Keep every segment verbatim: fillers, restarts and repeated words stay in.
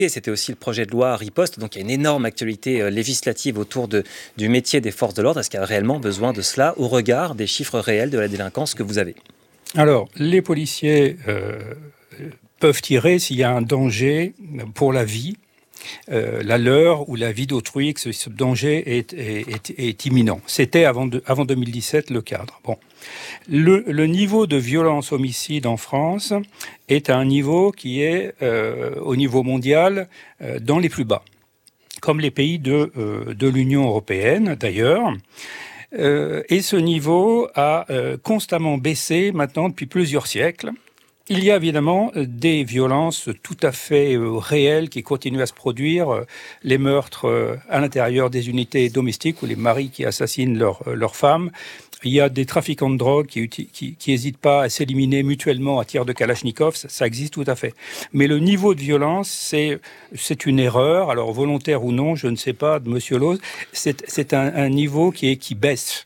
Et c'était aussi le projet de loi Riposte, donc il y a une énorme actualité législative autour de, du métier des forces de l'ordre. Est-ce qu'il y a réellement besoin de cela au regard des chiffres réels de la délinquance que vous avez ? Alors, les policiers euh, peuvent tirer s'il y a un danger pour la vie, euh, la leur ou la vie d'autrui, que ce, ce danger est, est, est, est imminent. C'était avant, de, avant deux mille dix-sept le cadre. Bon. Le, le niveau de violence homicide en France est à un niveau qui est, euh, au niveau mondial, euh, dans les plus bas, comme les pays de, euh, de l'Union européenne d'ailleurs. Euh, et ce niveau a euh, constamment baissé maintenant depuis plusieurs siècles. Il y a évidemment des violences tout à fait euh, réelles qui continuent à se produire, euh, les meurtres euh, à l'intérieur des unités domestiques ou les maris qui assassinent leurs euh, leurs femmes. Il y a des trafiquants de drogue qui qui, qui hésitent pas à s'éliminer mutuellement à tir de Kalachnikov, ça, ça existe tout à fait. Mais le niveau de violence, c'est c'est une erreur, alors volontaire ou non, je ne sais pas, de Monsieur Loz, c'est c'est un, un niveau qui est qui baisse.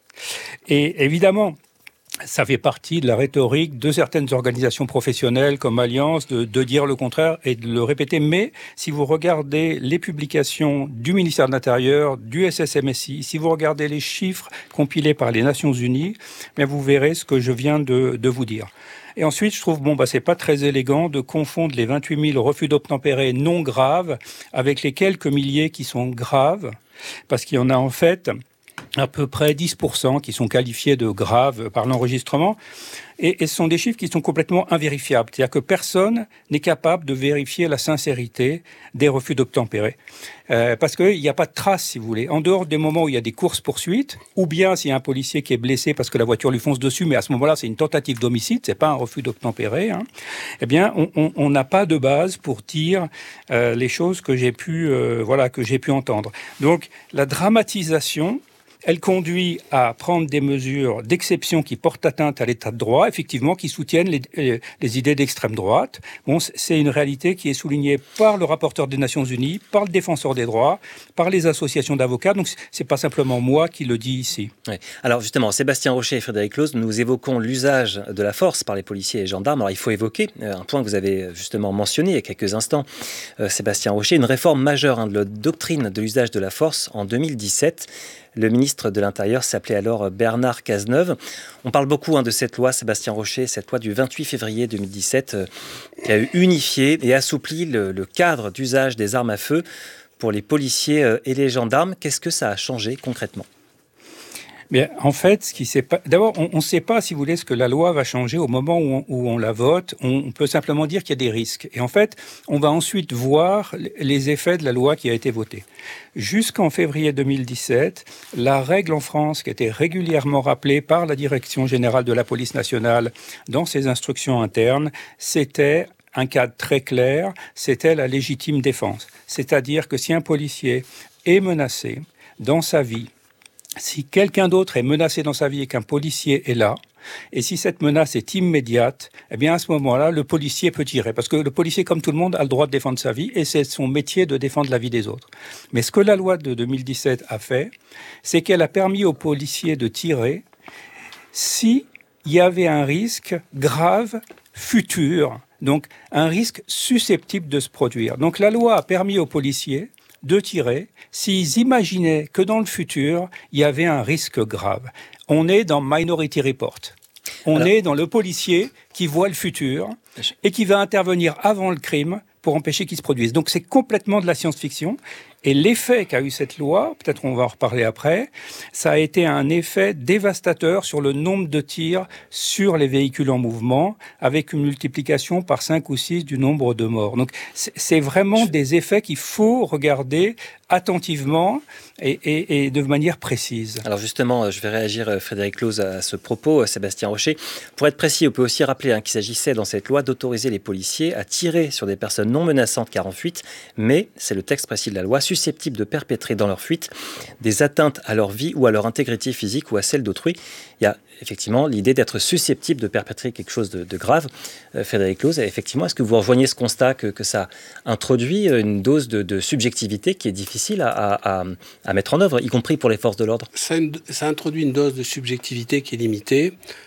Et évidemment, ça fait partie de la rhétorique de certaines organisations professionnelles comme Alliance de, de dire le contraire et de le répéter. Mais si vous regardez les publications du ministère de l'Intérieur, du S S M S I, si vous regardez les chiffres compilés par les Nations Unies, bien vous verrez ce que je viens de, de vous dire. Et ensuite, je trouve, bon, bah, c'est pas très élégant de confondre les vingt-huit mille refus d'obtempérer non graves avec les quelques milliers qui sont graves, parce qu'il y en a en fait à peu près dix pour cent qui sont qualifiés de graves par l'enregistrement. Et, et ce sont des chiffres qui sont complètement invérifiables. C'est-à-dire que personne n'est capable de vérifier la sincérité des refus d'obtempérer. Euh, parce qu'il n'y a pas de trace, si vous voulez. En dehors des moments où il y a des courses-poursuites, ou bien s'il y a un policier qui est blessé parce que la voiture lui fonce dessus, mais à ce moment-là, c'est une tentative d'homicide, c'est pas un refus d'obtempérer, hein, eh bien, on n'a pas de base pour dire euh, les choses que j'ai pu, euh, voilà, que j'ai pu entendre. Donc, la dramatisation, elle conduit à prendre des mesures d'exception qui portent atteinte à l'état de droit, effectivement, qui soutiennent les, les idées d'extrême droite. Bon, c'est une réalité qui est soulignée par le rapporteur des Nations Unies, par le défenseur des droits, par les associations d'avocats. Donc, c'est pas simplement moi qui le dis ici. Oui. Alors, justement, Sébastien Rocher et Frédéric Loz, nous évoquons l'usage de la force par les policiers et gendarmes. Alors, il faut évoquer un point que vous avez justement mentionné il y a quelques instants, euh, Sébastien Rocher, une réforme majeure hein, de la doctrine de l'usage de la force en deux mille dix-sept. Le ministre de l'Intérieur s'appelait alors Bernard Cazeneuve. On parle beaucoup hein, de cette loi, Sébastien Rocher, cette loi du vingt-huit février deux mille dix-sept, euh, qui a unifié et assoupli le, le cadre d'usage des armes à feu pour les policiers euh, et les gendarmes. Qu'est-ce que ça a changé concrètement ? Bien, en fait, ce qui s'est pas... D'abord, on ne sait pas, si vous voulez, ce que la loi va changer au moment où on, où on la vote. On peut simplement dire qu'il y a des risques. Et en fait, on va ensuite voir les effets de la loi qui a été votée. Jusqu'en février deux mille dix-sept, la règle en France, qui était régulièrement rappelée par la Direction générale de la police nationale dans ses instructions internes, c'était un cadre très clair, c'était la légitime défense. C'est-à-dire que si un policier est menacé dans sa vie, si quelqu'un d'autre est menacé dans sa vie et qu'un policier est là, et si cette menace est immédiate, eh bien à ce moment-là, le policier peut tirer. Parce que le policier, comme tout le monde, a le droit de défendre sa vie et c'est son métier de défendre la vie des autres. Mais ce que la loi de deux mille dix-sept a fait, c'est qu'elle a permis aux policiers de tirer s'il y avait un risque grave futur, donc un risque susceptible de se produire. Donc la loi a permis aux policiers de tirer s'ils imaginaient que dans le futur, il y avait un risque grave. On est dans Minority Report. On Alors, est dans le policier qui voit le futur et qui va intervenir avant le crime pour empêcher qu'il se produise. Donc c'est complètement de la science-fiction. Et l'effet qu'a eu cette loi, peut-être on va en reparler après, ça a été un effet dévastateur sur le nombre de tirs sur les véhicules en mouvement, avec une multiplication par cinq ou six du nombre de morts. Donc c'est vraiment des effets qu'il faut regarder attentivement et, et, et de manière précise. Alors justement, je vais réagir, Frédéric Loz, à ce propos, Sébastien Rocher. Pour être précis, on peut aussi rappeler hein, qu'il s'agissait dans cette loi d'autoriser les policiers à tirer sur des personnes non menaçantes car en fuite, mais c'est le texte précis de la loi, susceptibles de perpétrer dans leur fuite des atteintes à leur vie ou à leur intégrité physique ou à celle d'autrui. Il y a effectivement l'idée d'être susceptible de perpétrer quelque chose de, de grave. Euh, Frédéric Loz, effectivement, est-ce que vous rejoignez ce constat que, que ça introduit une dose de, de subjectivité qui est difficile à, à, à mettre en œuvre, y compris pour les forces de l'ordre ? Ça, ça introduit une dose de subjectivité qui est limitée.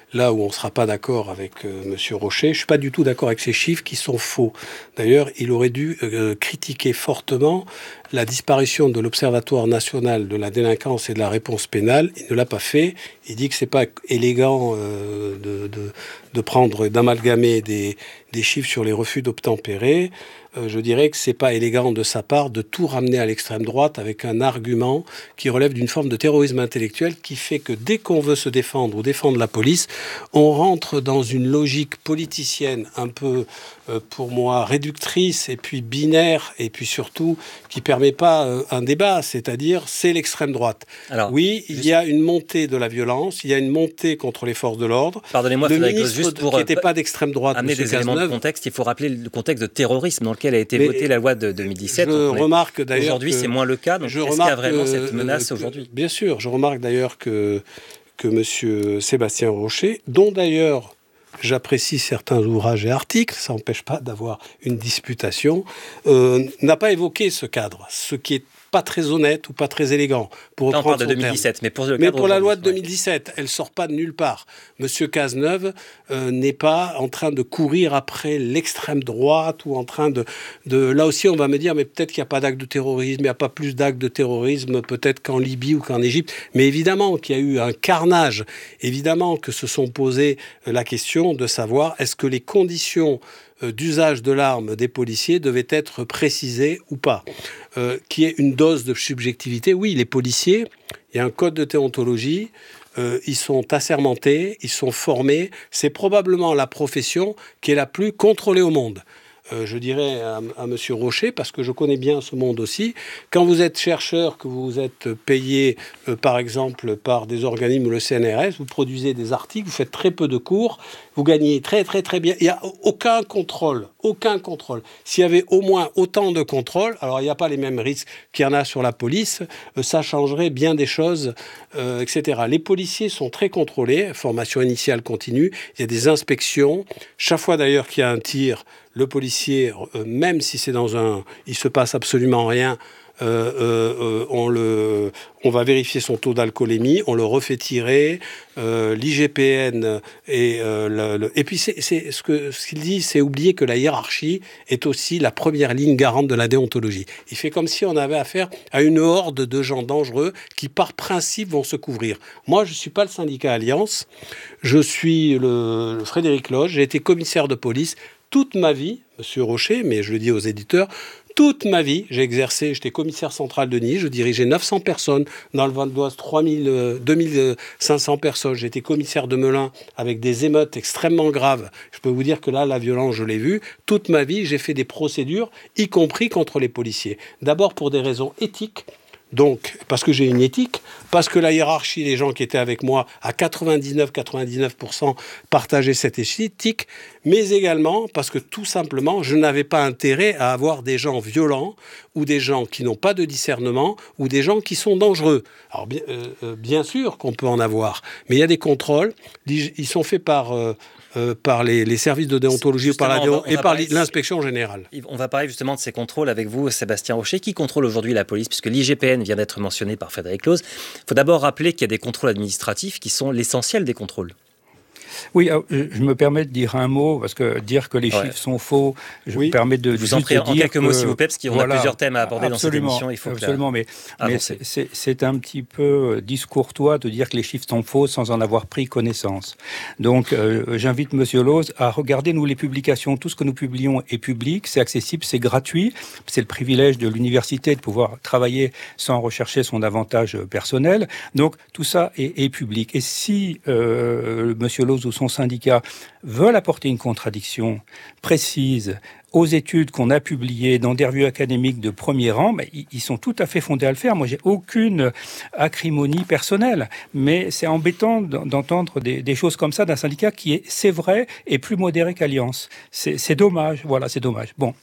là où on ne sera pas d'accord avec euh, M. Rocher. Je ne suis pas du tout d'accord avec ces chiffres qui sont faux. D'ailleurs, il aurait dû euh, critiquer fortement la disparition de l'Observatoire national de la délinquance et de la réponse pénale. Il ne l'a pas fait. Il dit que c'est pas élégant euh, de, de, de prendre, d'amalgamer des, des chiffres sur les refus d'obtempérer. Euh, je dirais que c'est pas élégant de sa part de tout ramener à l'extrême droite avec un argument qui relève d'une forme de terrorisme intellectuel qui fait que dès qu'on veut se défendre ou défendre la police, on rentre dans une logique politicienne un peu, euh, pour moi, réductrice et puis binaire et puis surtout qui permet pas euh, un débat, c'est-à-dire c'est l'extrême droite. Alors, oui, il juste... y a une montée de la violence, il y a une montée contre les forces de l'ordre. Pardonnez-moi, le Frédéric, ministre juste pour qui n'était pas d'extrême droite, amener des éléments de contexte, il faut rappeler le contexte de terrorisme dans lequel a été Mais votée la loi de deux mille dix-sept. Je remarque d'ailleurs aujourd'hui, c'est moins le cas. Donc, est-ce qu'il y a vraiment que, cette menace euh, aujourd'hui ? Bien sûr, je remarque d'ailleurs que que M. Sébastien Rocher, dont d'ailleurs j'apprécie certains ouvrages et articles, ça n'empêche pas d'avoir une disputation, euh, n'a pas évoqué ce cadre, ce qui est pas très honnête ou pas très élégant. Pour Là, on parle de deux mille dix-sept, mais pour le cadre Mais pour la loi de ouais. deux mille dix-sept, elle sort pas de nulle part. Monsieur Cazeneuve euh, n'est pas en train de courir après l'extrême droite ou en train de, de... Là aussi, on va me dire, mais peut-être qu'il n'y a pas d'acte de terrorisme, il n'y a pas plus d'actes de terrorisme peut-être qu'en Libye ou qu'en Égypte. Mais évidemment qu'il y a eu un carnage. Évidemment que se sont posées la question de savoir est-ce que les conditions d'usage de l'arme des policiers devait être précisé ou pas. Euh, qui est une dose de subjectivité. Oui, les policiers, il y a un code de déontologie, euh, ils sont assermentés, ils sont formés. C'est probablement la profession qui est la plus contrôlée au monde. Euh, je dirais à, à M. Rocher, parce que je connais bien ce monde aussi, quand vous êtes chercheur, que vous êtes payé, euh, par exemple, par des organismes ou le C N R S, vous produisez des articles, vous faites très peu de cours, vous gagnez très, très, très bien. Il n'y a aucun contrôle, aucun contrôle. S'il y avait au moins autant de contrôle, alors il n'y a pas les mêmes risques qu'il y en a sur la police, euh, ça changerait bien des choses, euh, et cetera. Les policiers sont très contrôlés, formation initiale continue, il y a des inspections. Chaque fois d'ailleurs qu'il y a un tir, le policier, euh, même si c'est dans un... il se passe absolument rien, euh, euh, on, le, on va vérifier son taux d'alcoolémie, on le refait tirer, euh, l'I G P N et euh, le, le, et puis c'est, c'est ce que ce qu'il dit, c'est oublier que la hiérarchie est aussi la première ligne garante de la déontologie. Il fait comme si on avait affaire à une horde de gens dangereux qui par principe vont se couvrir. Moi, je suis pas le syndicat Alliance, je suis le, le Frédéric Loge, j'ai été commissaire de police toute ma vie, Monsieur Rocher, mais je le dis aux éditeurs, toute ma vie, j'ai exercé, j'étais commissaire central de Nice, je dirigeais neuf cents personnes, dans le Val d'Oise, trois mille, deux mille cinq cents personnes. J'étais commissaire de Melun avec des émeutes extrêmement graves. Je peux vous dire que là, la violence, je l'ai vue. Toute ma vie, j'ai fait des procédures, y compris contre les policiers. D'abord pour des raisons éthiques. Donc, parce que j'ai une éthique, parce que la hiérarchie, les gens qui étaient avec moi, à quatre-vingt-dix-neuf à quatre-vingt-dix-neuf pour cent partageaient cette éthique, mais également parce que tout simplement, je n'avais pas intérêt à avoir des gens violents ou des gens qui n'ont pas de discernement ou des gens qui sont dangereux. Alors, bien, euh, bien sûr qu'on peut en avoir, mais il y a des contrôles, ils sont faits par... Euh, Euh, par les, les services de déontologie par la, va, et par parler, l'inspection générale. On va parler justement de ces contrôles avec vous, Sébastien Rocher. Qui contrôle aujourd'hui la police ? Puisque l'I G P N vient d'être mentionné par Frédéric Loze. Il faut d'abord rappeler qu'il y a des contrôles administratifs qui sont l'essentiel des contrôles. Oui, je me permets de dire un mot, parce que dire que les ouais. chiffres sont faux, je oui. me permets de... Vous en prie, en quelques que, mots, s'il vous plaît, parce qu'on voilà, a plusieurs thèmes à aborder dans cette émission. Il faut absolument, mais, mais c'est, c'est, c'est un petit peu discourtois de dire que les chiffres sont faux sans en avoir pris connaissance. Donc, euh, j'invite Monsieur Loze à regarder, nous, les publications. Tout ce que nous publions est public, c'est accessible, c'est gratuit. C'est le privilège de l'université de pouvoir travailler sans rechercher son avantage personnel. Donc, tout ça est, est public. Et si euh, Monsieur Loze ou son syndicat veulent apporter une contradiction précise aux études qu'on a publiées dans des revues académiques de premier rang, ben, ils sont tout à fait fondés à le faire. Moi, j'ai aucune acrimonie personnelle, mais c'est embêtant d'entendre des, des choses comme ça d'un syndicat qui est, c'est vrai, est plus modéré qu'Alliance. C'est, c'est dommage, voilà, c'est dommage. Bon.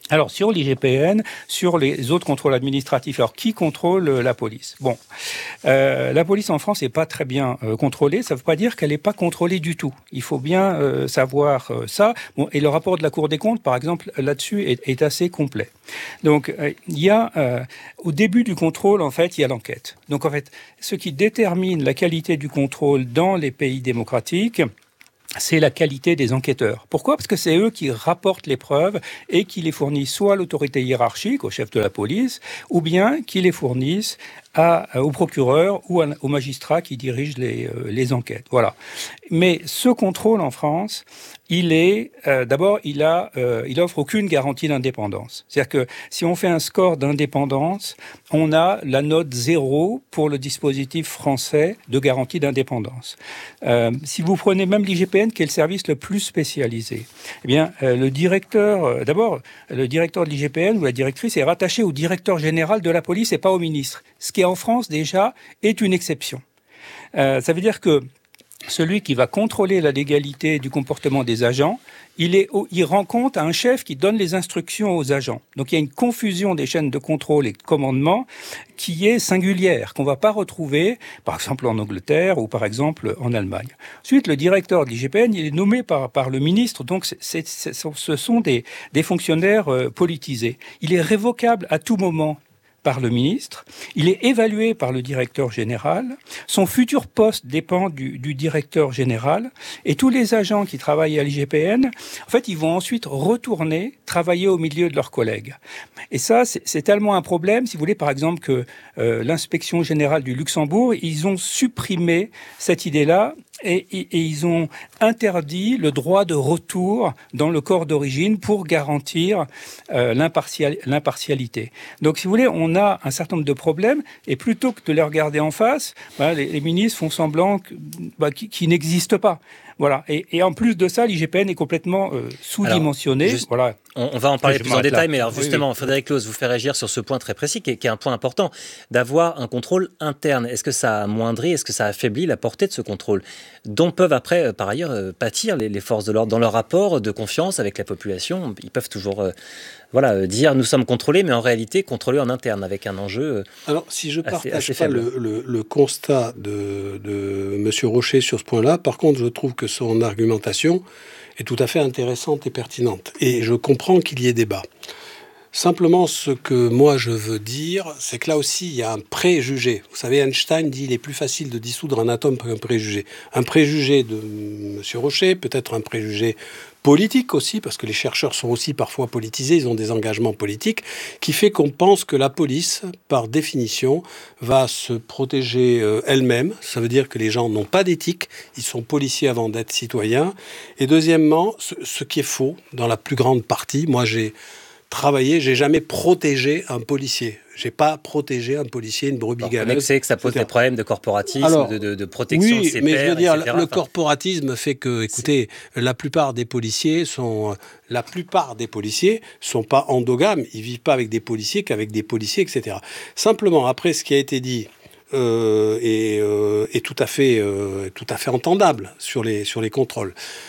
Alors, sur l'I G P N, sur les autres contrôles administratifs, alors qui contrôle la police? Bon, euh, la police en France n'est pas très bien euh, contrôlée, ça ne veut pas dire qu'elle n'est pas contrôlée du tout. Il faut bien euh, savoir euh, ça. Bon, et le rapport de la Cour des comptes, par exemple, là-dessus, est, est assez complet. Donc, euh, il y a, euh, au début du contrôle, en fait, il y a l'enquête. Donc, en fait, ce qui détermine la qualité du contrôle dans les pays démocratiques, c'est la qualité des enquêteurs. Pourquoi ? Parce que c'est eux qui rapportent les preuves et qui les fournissent soit à l'autorité hiérarchique, au chef de la police, ou bien qui les fournissent à, au procureur ou à, au magistrat qui dirige les, euh, les enquêtes. Voilà. Mais ce contrôle en France, il est euh, d'abord, il a, euh, il offre aucune garantie d'indépendance. C'est-à-dire que si on fait un score d'indépendance, on a la note zéro pour le dispositif français de garantie d'indépendance. Euh, si vous prenez même l'I G P N, qui est le service le plus spécialisé, eh bien, euh, le directeur, euh, d'abord, le directeur de l'I G P N ou la directrice est rattaché au directeur général de la police et pas au ministre. Ce qui, en France, déjà, est une exception. Euh, ça veut dire que celui qui va contrôler la légalité du comportement des agents, il, est, il rend compte à un chef qui donne les instructions aux agents. Donc il y a une confusion des chaînes de contrôle et de commandement qui est singulière, qu'on ne va pas retrouver, par exemple en Angleterre ou par exemple en Allemagne. Ensuite, le directeur de l'I G P N, il est nommé par, par le ministre, donc c'est, c'est, c'est, ce sont des, des fonctionnaires euh, politisés. Il est révocable à tout moment par le ministre, il est évalué par le directeur général, son futur poste dépend du, du directeur général, et tous les agents qui travaillent à l'I G P N, en fait, ils vont ensuite retourner travailler au milieu de leurs collègues. Et ça, c'est, c'est tellement un problème, si vous voulez, par exemple, que euh, l'inspection générale du Luxembourg, ils ont supprimé cette idée-là, Et, et, et ils ont interdit le droit de retour dans le corps d'origine pour garantir euh, l'impartial, l'impartialité. Donc, si vous voulez, on a un certain nombre de problèmes, et plutôt que de les regarder en face, bah, les, les ministres font semblant que, bah, qu'ils qui n'existent pas. Voilà. Et, et en plus de ça, l'I G P N est complètement euh, sous-dimensionné. Alors, juste, voilà. On, on va en parler je plus en détail, là. mais alors justement, oui, oui. Frédéric Close vous fait réagir sur ce point très précis, qui est, qui est un point important, d'avoir un contrôle interne. Est-ce que ça a amoindri, est-ce que ça affaiblit la portée de ce contrôle, dont peuvent après, par ailleurs, pâtir les, les forces de l'ordre dans leur rapport de confiance avec la population? Ils peuvent toujours euh, voilà, dire nous sommes contrôlés, mais en réalité contrôlés en interne, avec un enjeu Alors, si je ne partage assez pas faible. le, le, le constat de, de M. Rocher sur ce point-là, par contre, je trouve que son argumentation est tout à fait intéressante et pertinente. Et je comprends qu'il y ait débat. Simplement, ce que moi je veux dire, c'est que là aussi, il y a un préjugé. Vous savez, Einstein dit qu'il est plus facile de dissoudre un atome qu'un préjugé. Un préjugé de M. Rocher, peut-être un préjugé politique aussi, parce que les chercheurs sont aussi parfois politisés, ils ont des engagements politiques, qui fait qu'on pense que la police, par définition, va se protéger euh, elle-même. Ça veut dire que les gens n'ont pas d'éthique, ils sont policiers avant d'être citoyens. Et deuxièmement, ce, ce qui est faux, dans la plus grande partie, moi j'ai travaillé, j'ai jamais protégé un policier. J'ai pas protégé un policier, une brebis galeuse. On sait que ça pose des problèmes de corporatisme, Alors, de, de, de protection oui, de ses mais pairs, je veux dire, et cetera. le Enfin, corporatisme fait que, écoutez, c'est... la plupart des policiers sont, la plupart des policiers sont pas endogames. Ils vivent pas avec des policiers qu'avec des policiers, et cetera. Simplement, après ce qui a été dit euh, est, euh, est tout à fait, euh, tout à fait entendable sur les sur les contrôles.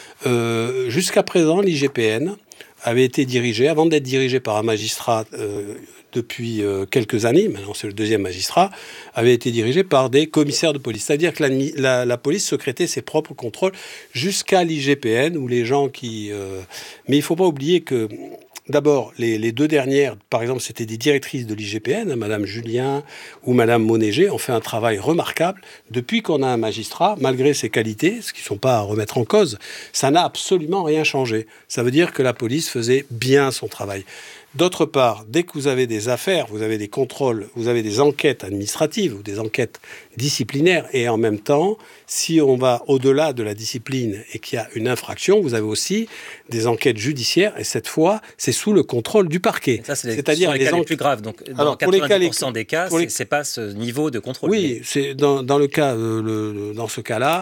Euh, jusqu'à présent, l'I G P N avait été dirigé, avant d'être dirigé par un magistrat euh, depuis euh, quelques années, maintenant c'est le deuxième magistrat, avait été dirigé par des commissaires de police. C'est-à-dire que la, la, la police secrétait ses propres contrôles jusqu'à l'I G P N, où les gens qui... Euh... Mais il ne faut pas oublier que, d'abord, les, les deux dernières, par exemple, c'était des directrices de l'I G P N, hein, Madame Julien ou Madame Monéger, ont fait un travail remarquable. Depuis qu'on a un magistrat, malgré ses qualités, ce qui ne sont pas à remettre en cause, ça n'a absolument rien changé. Ça veut dire que la police faisait bien son travail. D'autre part, dès que vous avez des affaires, vous avez des contrôles, vous avez des enquêtes administratives ou des enquêtes disciplinaires, et en même temps, si on va au-delà de la discipline et qu'il y a une infraction, vous avez aussi des enquêtes judiciaires, et cette fois, c'est sous le contrôle du parquet. Et ça, c'est les, C'est-à-dire les, les cas les plus graves. Donc, dans Alors, quatre-vingt-dix pour cent des cas, les... c'est, c'est pas ce niveau de contrôle. Oui, c'est dans, dans le cas, euh, le, dans ce cas-là,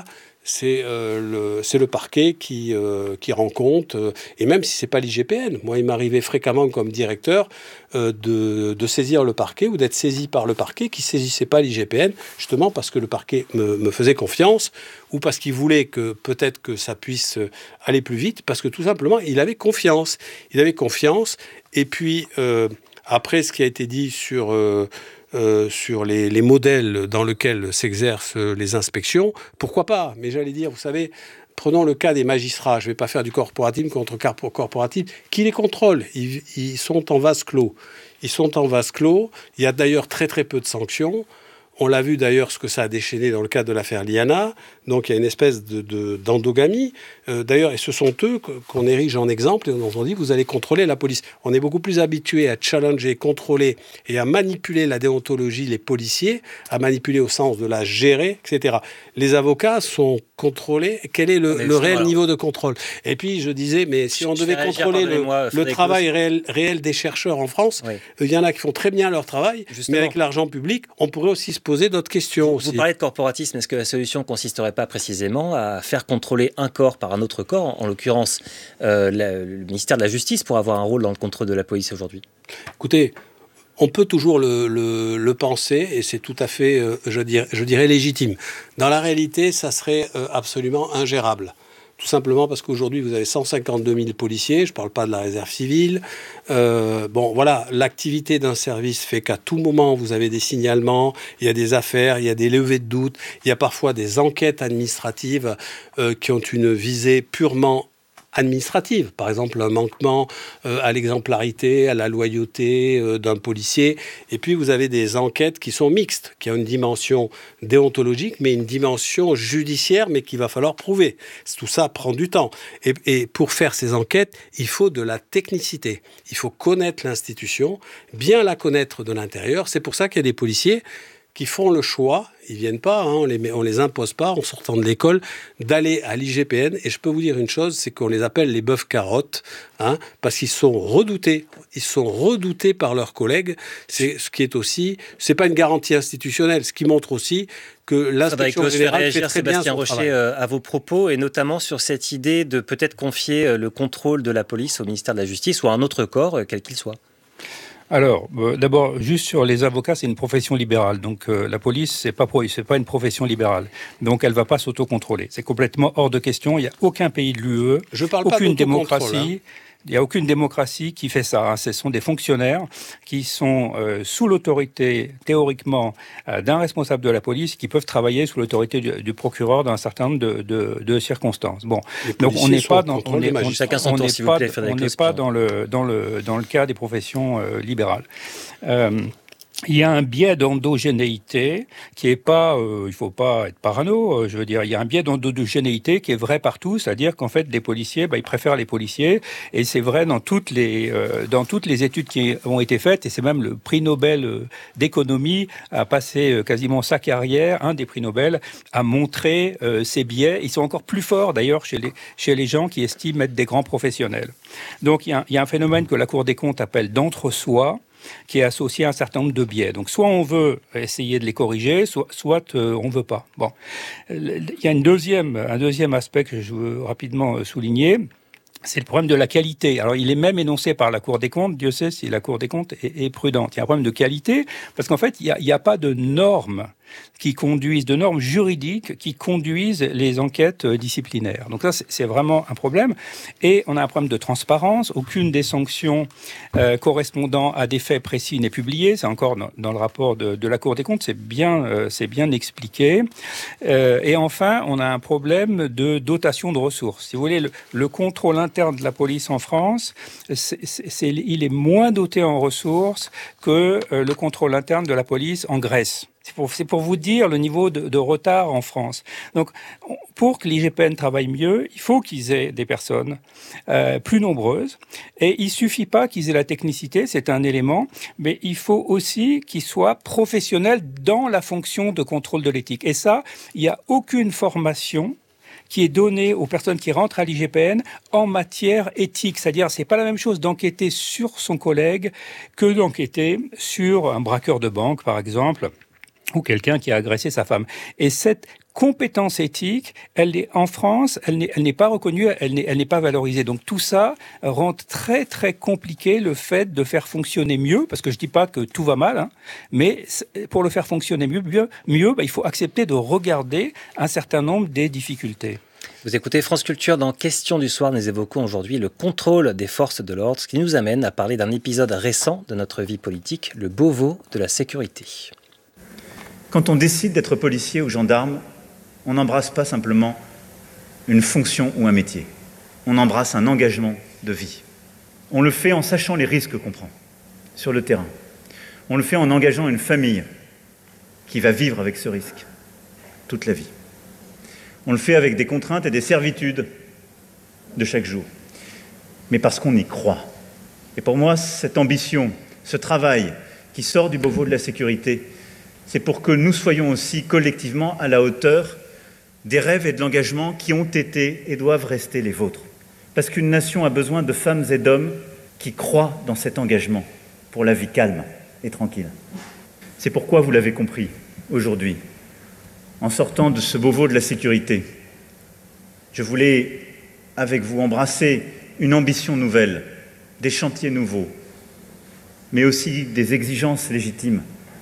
c'est euh, le, c'est le parquet qui, euh, qui rend compte, euh, et même si ce n'est pas l'I G P N. Moi, il m'arrivait fréquemment comme directeur euh, de, de saisir le parquet ou d'être saisi par le parquet qui ne saisissait pas l'I G P N, justement parce que le parquet me, me faisait confiance ou parce qu'il voulait que peut-être que ça puisse aller plus vite, parce que tout simplement, il avait confiance. Il avait confiance, et puis euh, après ce qui a été dit sur... Euh, Euh, sur les, les modèles dans lesquels s'exercent les inspections, pourquoi pas? Mais j'allais dire, vous savez, prenons le cas des magistrats. Je ne vais pas faire du corporatisme contre corporatisme. Qui les contrôle? ils, ils sont en vase clos. Ils sont en vase clos. Il y a d'ailleurs très très peu de sanctions. On l'a vu d'ailleurs ce que ça a déchaîné dans le cadre de l'affaire Liana. Donc il y a une espèce de, de, d'endogamie. Euh, d'ailleurs, et ce sont eux qu'on érige en exemple et dont on dit vous allez contrôler la police. On est beaucoup plus habitué à challenger, contrôler et à manipuler la déontologie, les policiers, à manipuler au sens de la gérer, et cetera. Les avocats sont contrôlés. Quel est le, le réel alors. niveau de contrôle? Et puis je disais, mais si je, on devait contrôler le, le travail réel, réel des chercheurs en France, oui. il y en a qui font très bien leur travail, Justement. mais avec l'argent public, on pourrait aussi se poser d'autres questions. Vous, aussi. vous parlez de corporatisme, est-ce que la solution ne consisterait pas précisément à faire contrôler un corps par un autre corps, en, en l'occurrence euh, la, le ministère de la Justice, pour avoir un rôle dans le contrôle de la police aujourd'hui? Écoutez, on peut toujours le, le, le penser, et c'est tout à fait, euh, je, dirais, je dirais, légitime. Dans la réalité, ça serait euh, absolument ingérable. Tout simplement parce qu'aujourd'hui, vous avez cent cinquante-deux mille policiers, je ne parle pas de la réserve civile. Euh, bon, voilà, l'activité d'un service fait qu'à tout moment, vous avez des signalements, il y a des affaires, il y a des levées de doute, il y a parfois des enquêtes administratives euh, qui ont une visée purement administrative, par exemple un manquement euh, à l'exemplarité, à la loyauté euh, d'un policier. Et puis vous avez des enquêtes qui sont mixtes, qui ont une dimension déontologique, mais une dimension judiciaire, mais qu'il va falloir prouver. Tout ça prend du temps. Et, et pour faire ces enquêtes, il faut de la technicité. Il faut connaître l'institution, bien la connaître de l'intérieur. C'est pour ça qu'il y a des policiers qui font le choix, ils viennent pas, hein, on les, on les impose pas en sortant de l'école, d'aller à l'I G P N. Et je peux vous dire une chose, c'est qu'on les appelle les bœufs carottes, hein, parce qu'ils sont redoutés, ils sont redoutés par leurs collègues. C'est ce qui est aussi, c'est pas une garantie institutionnelle, ce qui montre aussi que l'inspection générale fait très Sébastien bien son Rocher, travail. Euh, à vos propos, et notamment sur cette idée de peut-être confier le contrôle de la police au ministère de la Justice ou à un autre corps, quel qu'il soit. Alors, euh, d'abord, juste sur les avocats, c'est une profession libérale. Donc, euh, la police, c'est pas pro, c'est pas une profession libérale. Donc, elle va pas s'autocontrôler. C'est complètement hors de question. Il y a aucun pays de l'U E, Je parle aucune pas démocratie. Hein. Il n'y a aucune démocratie qui fait ça. Hein. Ce sont des fonctionnaires qui sont euh, sous l'autorité, théoriquement, euh, d'un responsable de la police, qui peuvent travailler sous l'autorité du, du procureur dans un certain nombre de, de, de circonstances. Bon, donc on n'est pas dans, on est, on, chacun son tour, s'il vous plaît, on n'est pas dans le dans le dans le cas des professions euh, libérales. Euh, Il y a un biais d'endogénéité qui est pas, euh, il faut pas être parano, euh, je veux dire, il y a un biais d'endogénéité qui est vrai partout, c'est-à-dire qu'en fait, les policiers, bah, ils préfèrent les policiers, et c'est vrai dans toutes les, euh, dans toutes les études qui ont été faites, et c'est même le prix Nobel euh, d'économie a passé euh, quasiment sa carrière, un des prix Nobel, à montrer euh, ces biais. Ils sont encore plus forts d'ailleurs chez les, chez les gens qui estiment être des grands professionnels. Donc il y a, il y a un phénomène que la Cour des comptes appelle d'entre-soi, qui est associé à un certain nombre de biais. Donc, soit on veut essayer de les corriger, soit, soit euh, on ne veut pas. Bon. Il y a une deuxième, un deuxième aspect que je veux rapidement souligner. C'est le problème de la qualité. Alors, il est même énoncé par la Cour des comptes. Dieu sait si la Cour des comptes est, est prudente. Il y a un problème de qualité parce qu'en fait, il n'y a, il y a pas de normes qui conduisent, de normes juridiques qui conduisent les enquêtes disciplinaires. Donc ça, c'est vraiment un problème. Et on a un problème de transparence. Aucune des sanctions euh, correspondant à des faits précis n'est publiée. C'est encore dans, dans le rapport de, de la Cour des comptes. C'est bien, euh, c'est bien expliqué. Euh, et enfin, on a un problème de dotation de ressources. Si vous voulez, le, le contrôle interne de la police en France, c'est, c'est, il est moins doté en ressources que euh, le contrôle interne de la police en Grèce. C'est pour, c'est pour vous dire le niveau de, de retard en France. Donc, pour que l'I G P N travaille mieux, il faut qu'ils aient des personnes euh, plus nombreuses. Et il suffit pas qu'ils aient la technicité, c'est un élément, mais il faut aussi qu'ils soient professionnels dans la fonction de contrôle de l'éthique. Et ça, il n'y a aucune formation qui est donnée aux personnes qui rentrent à l'I G P N en matière éthique. C'est-à-dire, c'est pas la même chose d'enquêter sur son collègue que d'enquêter sur un braqueur de banque, par exemple, ou quelqu'un qui a agressé sa femme. Et cette compétence éthique, elle est en France, elle n'est, elle n'est pas reconnue, elle n'est, elle n'est pas valorisée. Donc tout ça rend très très compliqué le fait de faire fonctionner mieux, parce que je dis pas que tout va mal, hein, mais pour le faire fonctionner mieux, mieux, mieux bah, il faut accepter de regarder un certain nombre des difficultés. Vous écoutez France Culture. Dans Question du soir, nous évoquons aujourd'hui le contrôle des forces de l'ordre, ce qui nous amène à parler d'un épisode récent de notre vie politique, le Beauvau de la sécurité. Quand on décide d'être policier ou gendarme, on n'embrasse pas simplement une fonction ou un métier. On embrasse un engagement de vie. On le fait en sachant les risques qu'on prend sur le terrain. On le fait en engageant une famille qui va vivre avec ce risque toute la vie. On le fait avec des contraintes et des servitudes de chaque jour, mais parce qu'on y croit. Et pour moi, cette ambition, ce travail qui sort du Beauvau de la sécurité, c'est pour que nous soyons aussi collectivement à la hauteur des rêves et de l'engagement qui ont été et doivent rester les vôtres. Parce qu'une nation a besoin de femmes et d'hommes qui croient dans cet engagement pour la vie calme et tranquille. C'est pourquoi, vous l'avez compris, aujourd'hui, en sortant de ce Beauvau de la sécurité, je voulais, avec vous, embrasser une ambition nouvelle, des chantiers nouveaux, mais aussi des exigences légitimes,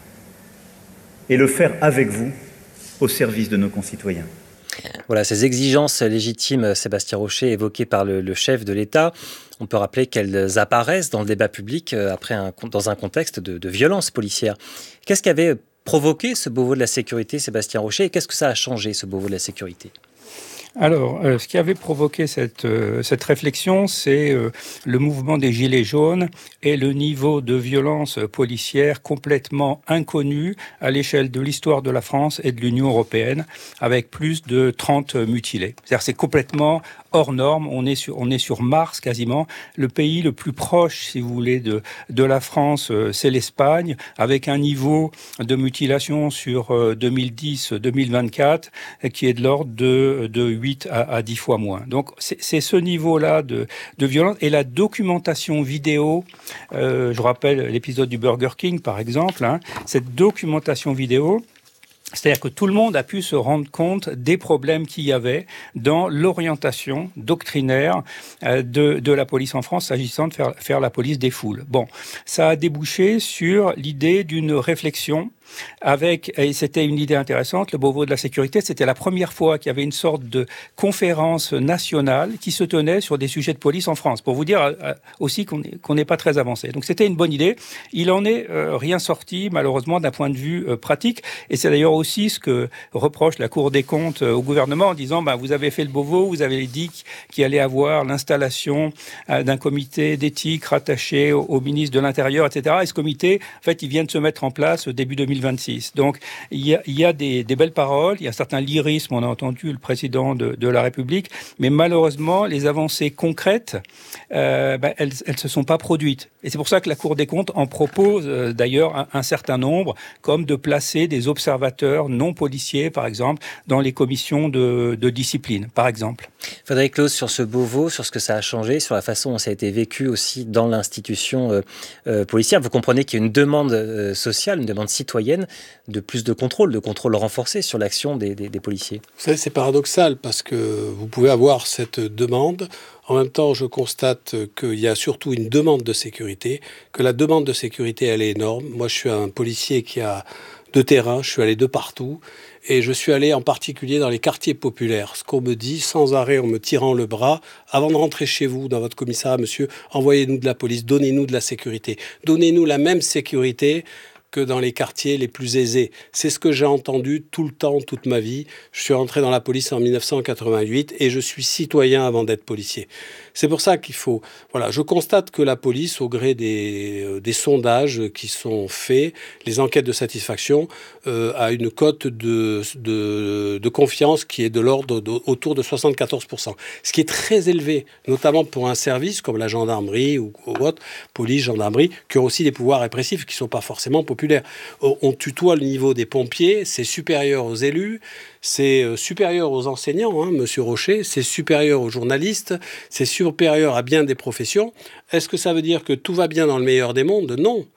et le faire avec vous, au service de nos concitoyens. Voilà, ces exigences légitimes, Sébastien Rocher, évoquées par le, le chef de l'État, on peut rappeler qu'elles apparaissent dans le débat public après un, dans un contexte de, de violence policière. Qu'est-ce qui avait provoqué ce Beauvau de la sécurité, Sébastien Rocher, et qu'est-ce que ça a changé, ce Beauvau de la sécurité ? Alors, euh, ce qui avait provoqué cette, euh, cette réflexion, c'est euh, le mouvement des Gilets jaunes et le niveau de violence policière complètement inconnu à l'échelle de l'histoire de la France et de l'Union européenne, avec plus de trente mutilés. C'est-à-dire c'est complètement hors norme, on est sur, on est sur Mars quasiment. Le pays le plus proche, si vous voulez, de, de la France, euh, c'est l'Espagne, avec un niveau de mutilation sur euh, deux mille dix deux mille vingt-quatre qui est de l'ordre de, de huit à dix fois moins. Donc c'est, c'est ce niveau-là de, de violence. Et la documentation vidéo, euh, je rappelle l'épisode du Burger King par exemple, hein, cette documentation vidéo, c'est-à-dire que tout le monde a pu se rendre compte des problèmes qu'il y avait dans l'orientation doctrinaire de, de la police en France, s'agissant de faire, faire la police des foules. Bon, ça a débouché sur l'idée d'une réflexion avec, et c'était une idée intéressante, le Beauvau de la sécurité, c'était la première fois qu'il y avait une sorte de conférence nationale qui se tenait sur des sujets de police en France, pour vous dire euh, aussi qu'on n'est qu'on n'est pas très avancé. Donc c'était une bonne idée. Il en est euh, rien sorti, malheureusement, d'un point de vue euh, pratique, et c'est d'ailleurs aussi ce que reproche la Cour des comptes euh, au gouvernement en disant, bah, vous avez fait le Beauvau, vous avez dit qu'il allait avoir l'installation euh, d'un comité d'éthique rattaché au, au ministre de l'Intérieur, et cetera. Et ce comité, en fait, il vient de se mettre en place début deux mille vingt-six. Donc, il y a, il y a des, des belles paroles, il y a un certain lyrisme, on a entendu le président de, de la République, mais malheureusement, les avancées concrètes, euh, ben, elles ne se sont pas produites. Et c'est pour ça que la Cour des comptes en propose euh, d'ailleurs un, un certain nombre, comme de placer des observateurs non policiers, par exemple, dans les commissions de, de discipline, par exemple. Frédéric Close, sur ce Beauvau, sur ce que ça a changé, sur la façon dont ça a été vécu aussi dans l'institution euh, euh, policière, vous comprenez qu'il y a une demande euh, sociale, une demande citoyenne de plus de contrôle, de contrôle renforcé sur l'action des, des, des policiers. Vous savez, c'est paradoxal parce que vous pouvez avoir cette demande. En même temps, je constate qu'il y a surtout une demande de sécurité, que la demande de sécurité, elle est énorme. Moi, je suis un policier qui a de terrain, je suis allé de partout. Et je suis allé en particulier dans les quartiers populaires. Ce qu'on me dit sans arrêt en me tirant le bras, avant de rentrer chez vous, dans votre commissariat, monsieur, envoyez-nous de la police, donnez-nous de la sécurité. Donnez-nous la même sécurité que dans les quartiers les plus aisés. C'est ce que j'ai entendu tout le temps, toute ma vie. Je suis rentré dans la police en dix-neuf cent quatre-vingt-huit et je suis citoyen avant d'être policier. C'est pour ça qu'il faut... Voilà, je constate que la police, au gré des, euh, des sondages qui sont faits, les enquêtes de satisfaction, euh, a une cote de, de, de confiance qui est de l'ordre de, autour de soixante-quatorze pour cent. Ce qui est très élevé, notamment pour un service comme la gendarmerie ou, ou autre, police, gendarmerie, qui ont aussi des pouvoirs répressifs qui ne sont pas forcément populaires. On tutoie le niveau des pompiers, c'est supérieur aux élus, c'est supérieur aux enseignants, hein, monsieur Rocher, c'est supérieur aux journalistes, c'est supérieur à bien des professions. Est-ce que ça veut dire que tout va bien dans le meilleur des mondes ? Non.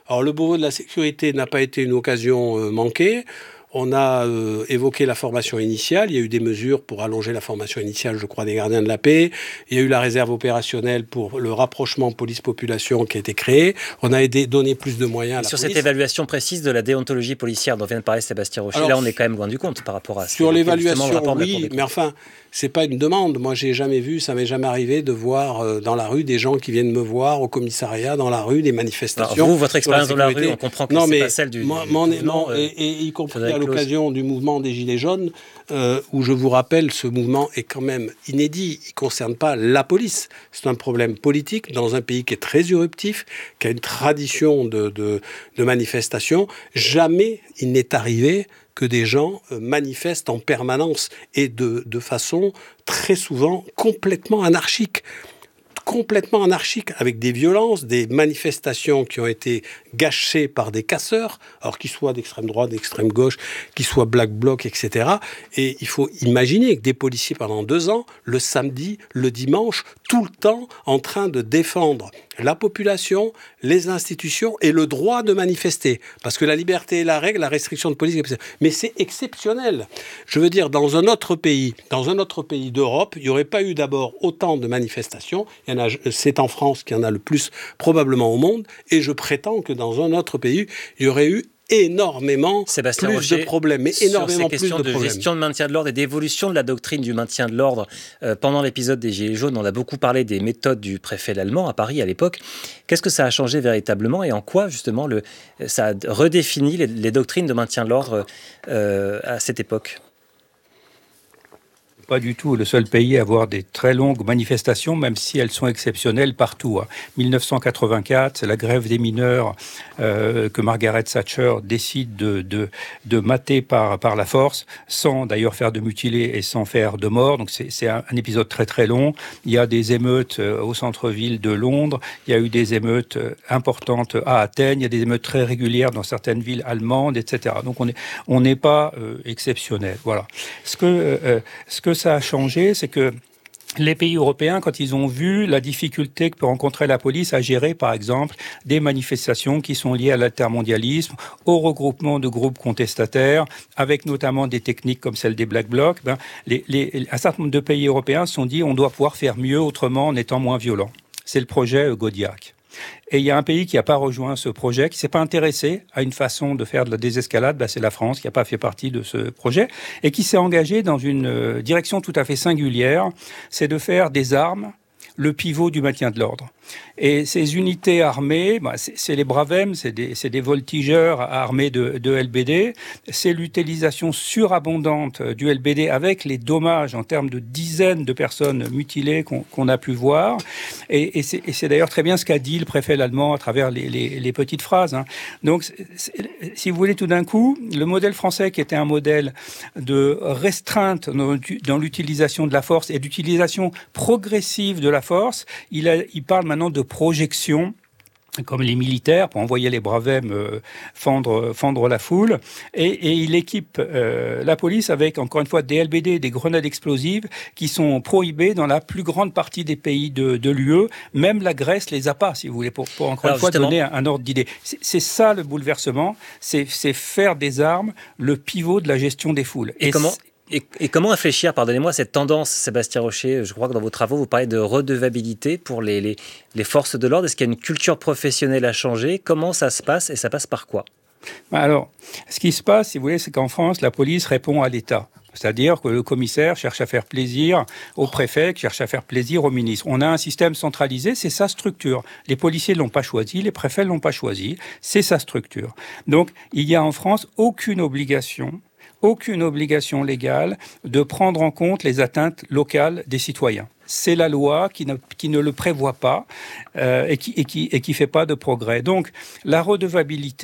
Alors le Beauvau de la sécurité n'a pas été une occasion euh, manquée. On a euh, évoqué la formation initiale. Il y a eu des mesures pour allonger la formation initiale, je crois, des gardiens de la paix. Il y a eu la réserve opérationnelle pour le rapprochement police-population qui a été créé. On a aidé, donné plus de moyens à la sur police. Cette évaluation précise de la déontologie policière dont vient de parler Sébastien Rocher, Alors, là on est quand même loin du compte par rapport à ce sur l'évaluation, le oui, mais enfin, c'est pas une demande. Moi, j'ai jamais vu, ça m'est jamais arrivé de voir euh, dans la rue des gens qui viennent me voir au commissariat, dans la rue, des manifestations. Alors vous, votre expérience dans la rue, on comprend que non, c'est mais pas celle du, moi, du mon, mouvement, mon, euh, et, et y compris Frédéric à l'occasion du mouvement des Gilets jaunes, euh, où je vous rappelle, ce mouvement est quand même inédit. Il ne concerne pas la police. C'est un problème politique dans un pays qui est très éruptif, qui a une tradition de, de, de manifestation. Jamais il n'est arrivé que des gens manifestent en permanence et de, de façon très souvent complètement anarchique. complètement anarchique, avec des violences, des manifestations qui ont été gâchées par des casseurs, alors qu'ils soient d'extrême droite, d'extrême gauche, qu'ils soient Black Bloc, et cetera. Et il faut imaginer que des policiers pendant deux ans, le samedi, le dimanche, tout le temps, en train de défendre la population, les institutions et le droit de manifester. Parce que la liberté est la règle, la restriction de police... Mais c'est exceptionnel. Je veux dire, dans un autre pays, dans un autre pays d'Europe, il n'y aurait pas eu d'abord autant de manifestations. Il y en a, c'est en France qu'il y en a le plus probablement au monde. Et je prétends que dans un autre pays, il y aurait eu énormément Sébastien plus Rocher, de problèmes, mais énormément plus de, de problèmes. gestion de maintien de l'ordre et d'évolution de la doctrine du maintien de l'ordre. Euh, pendant l'épisode des Gilets jaunes, on a beaucoup parlé des méthodes du préfet Lallemand à Paris à l'époque. Qu'est-ce que ça a changé véritablement et en quoi justement le, ça a redéfini les, les doctrines de maintien de l'ordre euh, à cette époque ? Pas du tout le seul pays à avoir des très longues manifestations, même si elles sont exceptionnelles partout. dix-neuf cent quatre-vingt-quatre, c'est la grève des mineurs euh, que Margaret Thatcher décide de, de, de mater par, par la force, sans d'ailleurs faire de mutilés et sans faire de morts. Donc c'est, c'est un, un épisode très très long. Il y a des émeutes euh, au centre-ville de Londres, il y a eu des émeutes euh, importantes à Athènes, il y a des émeutes très régulières dans certaines villes allemandes, et cetera. Donc on n'est on n'est pas euh, exceptionnel. Voilà. Ce que, euh, ce que ça a changé, c'est que les pays européens, quand ils ont vu la difficulté que peut rencontrer la police à gérer, par exemple, des manifestations qui sont liées à l'altermondialisme, au regroupement de groupes contestataires, avec notamment des techniques comme celle des Black Blocs, ben, les, les, un certain nombre de pays européens se sont dit on doit pouvoir faire mieux autrement en étant moins violent. C'est le projet Gaudiac. Et il y a un pays qui n'a pas rejoint ce projet, qui ne s'est pas intéressé à une façon de faire de la désescalade, ben c'est la France qui n'a pas fait partie de ce projet, et qui s'est engagée dans une direction tout à fait singulière, c'est de faire des armes le pivot du maintien de l'ordre. Et ces unités armées, bah, c'est, c'est les Bravem, c'est des, c'est des voltigeurs armés de, de L B D. C'est l'utilisation surabondante du L B D avec les dommages en termes de dizaines de personnes mutilées qu'on, qu'on a pu voir. Et, et, c'est, et c'est d'ailleurs très bien ce qu'a dit le préfet Lallemand à travers les, les, les petites phrases. Hein. Donc, c'est, c'est, si vous voulez, tout d'un coup, le modèle français qui était un modèle de restreinte dans, dans l'utilisation de la force et d'utilisation progressive de la force, il, a, il parle maintenant de projection, comme les militaires, pour envoyer les Bravem euh, fendre, fendre la foule. Et, et il équipe euh, la police avec, encore une fois, des L B D, des grenades explosives, qui sont prohibées dans la plus grande partie des pays de, de l'U E. Même la Grèce les a pas, si vous voulez, pour, pour encore Alors, une fois donner un, un ordre d'idée. C'est, c'est ça le bouleversement, c'est, c'est faire des armes le pivot de la gestion des foules. Et, et comment Et, et comment infléchir, pardonnez-moi, cette tendance, Sébastien Rocher? Je crois que dans vos travaux, vous parlez de redevabilité pour les, les, les forces de l'ordre. Est-ce qu'il y a une culture professionnelle à changer? Comment ça se passe et ça passe par quoi? Alors, ce qui se passe, si vous voulez, c'est qu'en France, la police répond à l'État. C'est-à-dire que le commissaire cherche à faire plaisir au préfet, qui cherche à faire plaisir au ministre. On a un système centralisé, c'est sa structure. Les policiers ne l'ont pas choisi, les préfets ne l'ont pas choisi, c'est sa structure. Donc, il n'y a en France aucune obligation aucune obligation légale de prendre en compte les atteintes locales des citoyens. C'est la loi qui ne, qui ne le prévoit pas euh, et qui et qui et qui fait pas de progrès. Donc la redevabilité,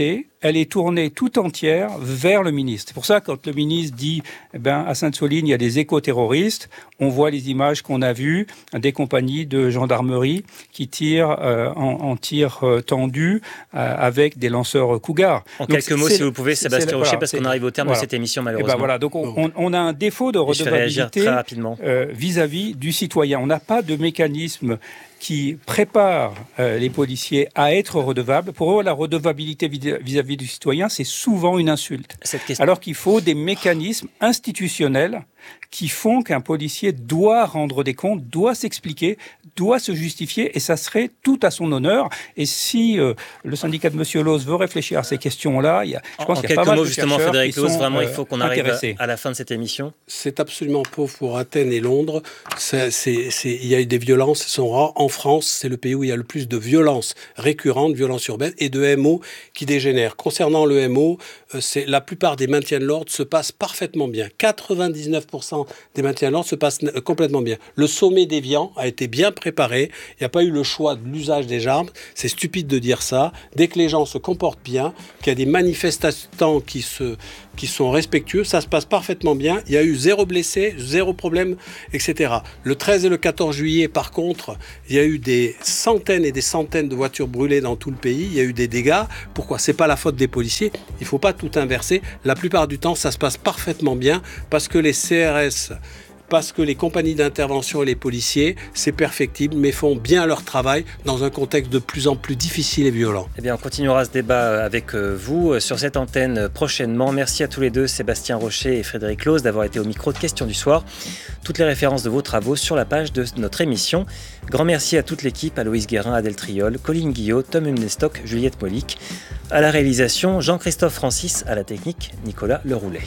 elle est tournée tout entière vers le ministre. C'est pour ça, quand le ministre dit eh ben, à Sainte-Soline, il y a des éco-terroristes, on voit les images qu'on a vues des compagnies de gendarmerie qui tirent euh, en, en tir euh, tendu euh, avec des lanceurs Cougar. En donc, quelques mots, si vous pouvez, Sébastien Rocher, voilà, parce qu'on arrive au terme voilà. de cette émission, Et malheureusement. ben voilà, donc on, on, on a un défaut de redevabilité euh, vis-à-vis du citoyen. On n'a pas de mécanisme qui prépare euh, les policiers à être redevables. Pour eux, la redevabilité vis-à-vis du citoyen, c'est souvent une insulte. Cette question... Alors qu'il faut des mécanismes institutionnels qui font qu'un policier doit rendre des comptes, doit s'expliquer, doit se justifier, et ça serait tout à son honneur. Et si euh, le syndicat de Monsieur Loos veut réfléchir à ces questions-là, il y a, je pense en qu'il y a pas mal mots, de justement, chercheurs Frédéric qui Loos, sont vraiment, euh, il faut qu'on arrive intéressés. à, à la fin de cette émission. C'est absolument pauvre pour Athènes et Londres. C'est, c'est, c'est, il y a eu des violences, elles sont rares. En France, c'est le pays où il y a le plus de violences récurrentes, violences urbaines, et de M O qui dégénèrent. Concernant le M O, euh, c'est, la plupart des maintiens de l'ordre se passent parfaitement bien. quatre-vingt-dix-neuf pour cent des maintiens de l'ordre se passent complètement bien. Le sommet d'Évian a été bien préparé. Il n'y a pas eu le choix de l'usage des armes. C'est stupide de dire ça. Dès que les gens se comportent bien, qu'il y a des manifestants qui, se, qui sont respectueux, ça se passe parfaitement bien. Il y a eu zéro blessé, zéro problème, et cetera. Le treize et le quatorze juillet, par contre, il y a eu des centaines et des centaines de voitures brûlées dans tout le pays. Il y a eu des dégâts. Pourquoi ? C'est pas la faute des policiers. Il ne faut pas tout inverser. La plupart du temps, ça se passe parfaitement bien parce que les C R S... parce que les compagnies d'intervention et les policiers, c'est perfectible, mais font bien leur travail dans un contexte de plus en plus difficile et violent. Eh bien, on continuera ce débat avec vous sur cette antenne prochainement. Merci à tous les deux, Sébastien Rocher et Frédéric Loos, d'avoir été au micro de Questions du Soir. Toutes les références de vos travaux sur la page de notre émission. Grand merci à toute l'équipe, à Loïs Guérin, Adèle Triol, Colline Guillot, Tom Humnestock, Juliette Molic. À la réalisation, Jean-Christophe Francis, à la technique, Nicolas Leroulet.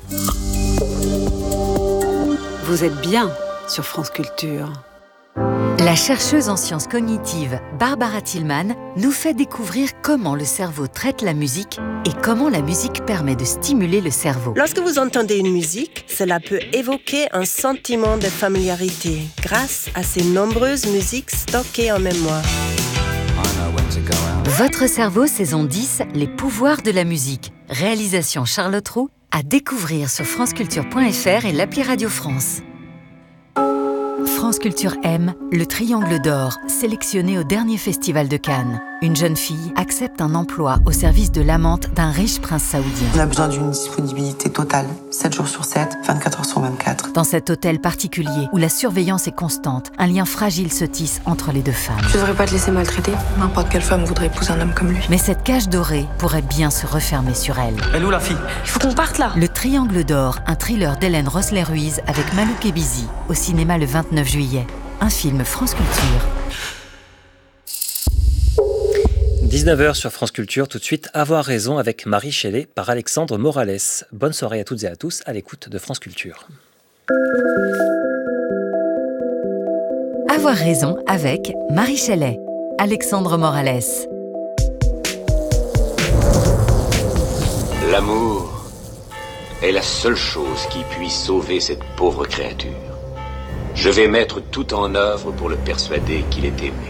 Vous êtes bien sur France Culture. La chercheuse en sciences cognitives Barbara Tillman nous fait découvrir comment le cerveau traite la musique et comment la musique permet de stimuler le cerveau. Lorsque vous entendez une musique, cela peut évoquer un sentiment de familiarité grâce à ces nombreuses musiques stockées en mémoire. Votre cerveau, saison dix, les pouvoirs de la musique. Réalisation Charlotte Roux, à découvrir sur franceculture point f r et l'appli Radio France. France Culture aime le Triangle d'Or, sélectionné au dernier festival de Cannes. Une jeune fille accepte un emploi au service de l'amante d'un riche prince saoudien. On a besoin d'une disponibilité totale, sept jours sur sept, vingt-quatre heures sur vingt-quatre. Dans cet hôtel particulier où la surveillance est constante, un lien fragile se tisse entre les deux femmes. Je devrais pas te laisser maltraiter. N'importe quelle femme voudrait épouser un homme comme lui. Mais cette cage dorée pourrait bien se refermer sur elle. Elle est où la fille ? Il faut qu'on parte là. Le Triangle d'Or, un thriller d'Hélène Rossler-Ruiz avec Malouk Ebizi, au cinéma le vingt-neuf juillet. Un film France Culture. dix-neuf heures sur France Culture, tout de suite, Avoir raison avec Marie Shelley par Alexandre Morales. Bonne soirée à toutes et à tous à l'écoute de France Culture. Avoir raison avec Marie Shelley, Alexandre Morales. L'amour est la seule chose qui puisse sauver cette pauvre créature. Je vais mettre tout en œuvre pour le persuader qu'il est aimé.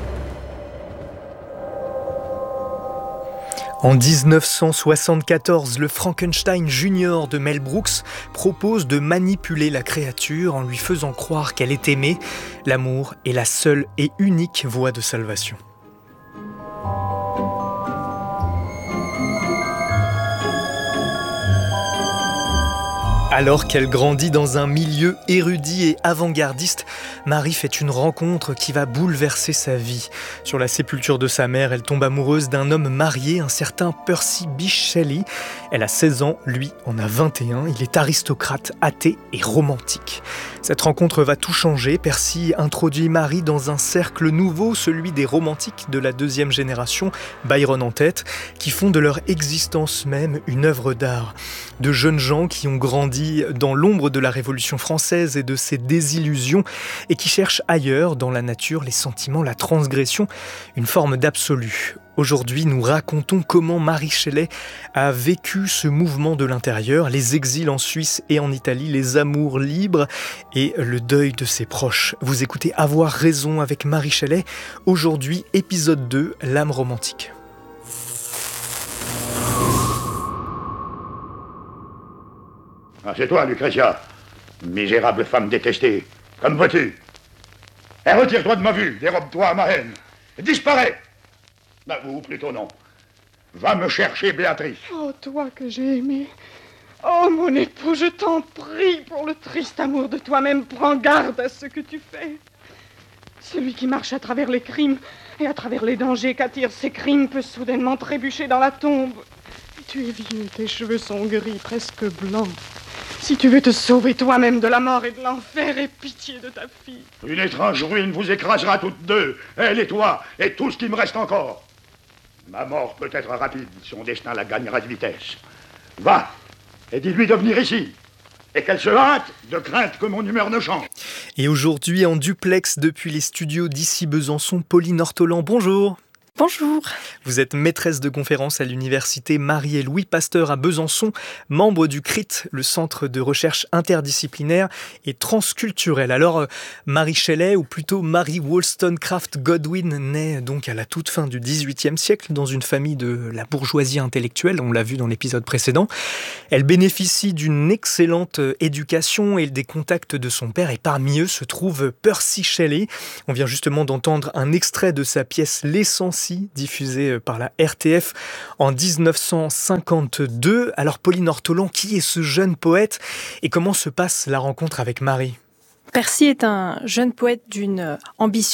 En dix-neuf cent soixante-quatorze, le Frankenstein Junior de Mel Brooks propose de manipuler la créature en lui faisant croire qu'elle est aimée. L'amour est la seule et unique voie de salvation. Alors qu'elle grandit dans un milieu érudit et avant-gardiste, Marie fait une rencontre qui va bouleverser sa vie. Sur la sépulture de sa mère, elle tombe amoureuse d'un homme marié, un certain Percy Bysshe Shelley. Elle a seize ans, lui en a vingt et un. Il est aristocrate, athée et romantique. Cette rencontre va tout changer. Percy introduit Marie dans un cercle nouveau, celui des romantiques de la deuxième génération, Byron en tête, qui font de leur existence même une œuvre d'art. De jeunes gens qui ont grandi dans l'ombre de la Révolution française et de ses désillusions et qui cherchent ailleurs, dans la nature, les sentiments, la transgression, une forme d'absolu. Aujourd'hui, nous racontons comment Marie Shelley a vécu ce mouvement de l'intérieur, les exils en Suisse et en Italie, les amours libres et le deuil de ses proches. Vous écoutez Avoir raison avec Marie Shelley. Aujourd'hui, épisode deux, l'âme romantique. Ah, c'est toi, Lucrezia. Misérable femme détestée. Comme veux-tu? Et retire-toi de ma vue, dérobe-toi à ma haine. Disparais. Bah, ou plutôt non. Va me chercher Béatrice. Oh, toi que j'ai aimé. Oh, mon époux, je t'en prie, pour le triste amour de toi-même, prends garde à ce que tu fais. Celui qui marche à travers les crimes et à travers les dangers qu'attirent ces crimes peut soudainement trébucher dans la tombe. Et tu es vieux, tes cheveux sont gris, presque blancs. Si tu veux te sauver toi-même de la mort et de l'enfer, aie pitié de ta fille. Une étrange ruine vous écrasera toutes deux, elle et toi, et tout ce qui me reste encore. Ma mort peut être rapide, son destin la gagnera de vitesse. Va, et dis-lui de venir ici. Et qu'elle se hâte, de crainte que mon humeur ne change. Et aujourd'hui, en duplex depuis les studios d'ici Besançon, Pauline Ortolan, bonjour. Bonjour. Vous êtes maîtresse de conférence à l'université Marie et Louis Pasteur à Besançon, membre du C R I T, le centre de recherche interdisciplinaire et transculturel. Alors, Mary Shelley, ou plutôt Mary Wollstonecraft Godwin, naît donc à la toute fin du dix-huitième siècle dans une famille de la bourgeoisie intellectuelle, on l'a vu dans l'épisode précédent. Elle bénéficie d'une excellente éducation et des contacts de son père, et parmi eux se trouve Percy Shelley. On vient justement d'entendre un extrait de sa pièce L'Essentiel, diffusé par la R T F en dix-neuf cent cinquante-deux. Alors Pauline Ortolan, qui est ce jeune poète et comment se passe la rencontre avec Marie ? Percy est un jeune poète d'une ambition